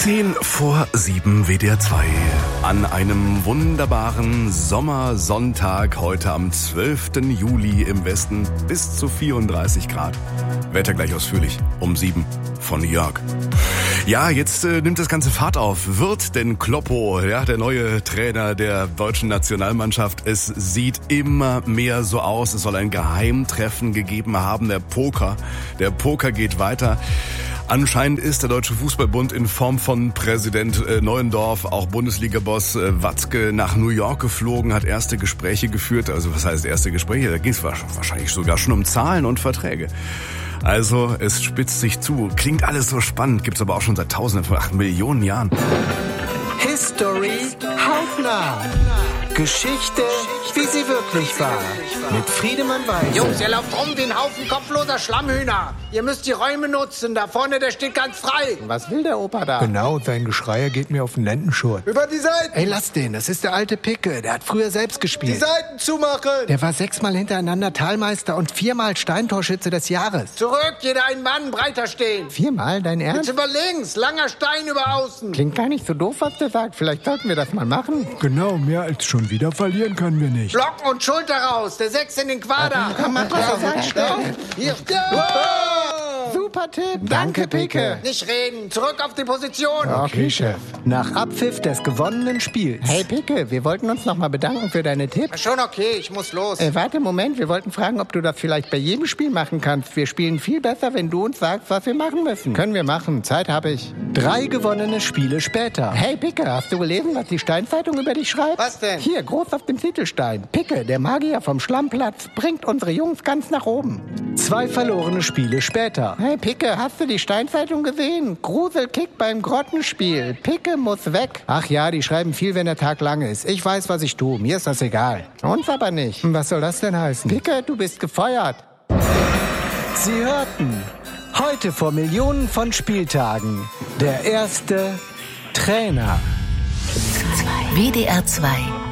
6:10 WDR 2. An einem wunderbaren Sommersonntag heute am 12. Juli im Westen bis zu 34 Grad. Wetter gleich ausführlich um 7 von Jörg. Ja, jetzt nimmt das Ganze Fahrt auf. Wird denn Kloppo, der neue Trainer der deutschen Nationalmannschaft? Es sieht immer mehr so aus. Es soll ein Geheimtreffen gegeben haben. Der Poker geht weiter. Anscheinend ist der Deutsche Fußballbund in Form von Präsident Neuendorf, auch Bundesliga-Boss Watzke, nach New York geflogen, hat erste Gespräche geführt. Also was heißt erste Gespräche? Da ging es wahrscheinlich sogar schon um Zahlen und Verträge. Also es spitzt sich zu. Klingt alles so spannend, gibt's aber auch schon seit Tausenden von Millionen Jahren. History hautnah. Geschichte, wie sie wirklich war. Mit Friedemann Weiß. Jungs, ihr lauft rum wie ein Haufen kopfloser Schlammhühner. Ihr müsst die Räume nutzen. Da vorne, der steht ganz frei. Was will der Opa da? Genau, sein Geschrei geht mir auf den Lendenschurt. Über die Seiten. Ey, lass den. Das ist der alte Picke. Der hat früher selbst Die gespielt. Seiten zumachen. Der war 6-mal hintereinander Talmeister und 4-mal Steintorschütze des Jahres. Zurück, jeder ein Mann, breiter stehen. 4-mal, dein Ernst? Jetzt über links, langer Stein über außen. Klingt gar nicht so doof, was der sagt. Vielleicht sollten wir das mal machen. Genau, mehr als schon wieder verlieren können wir nicht. Blocken und Schulter raus. Der 6 in den Quader. Komm, mach was er sagt. Stopp. Hier. Ja. Super Tipp. Danke, Picke. Nicht reden. Zurück auf die Position. Okay, Chef. Nach Abpfiff des gewonnenen Spiels. Hey, Picke, wir wollten uns noch mal bedanken für deine Tipps. Schon okay, ich muss los. Warte, Moment. Wir wollten fragen, ob du das vielleicht bei jedem Spiel machen kannst. Wir spielen viel besser, wenn du uns sagst, was wir machen müssen. Können wir machen. Zeit habe ich. 3 gewonnene Spiele später. Hey, Picke, hast du gelesen, was die Steinzeitung über dich schreibt? Was denn? Hier, groß auf dem Titelstein. Picke, der Magier vom Schlammplatz, bringt unsere Jungs ganz nach oben. 2 verlorene Spiele später. Hey, Picke, hast du die Steinzeitung gesehen? Gruselkick beim Grottenspiel. Picke muss weg. Ach ja, die schreiben viel, wenn der Tag lang ist. Ich weiß, was ich tue. Mir ist das egal. Uns aber nicht. Was soll das denn heißen? Picke, du bist gefeuert. Sie hörten heute vor Millionen von Spieltagen der erste Trainer. WDR 2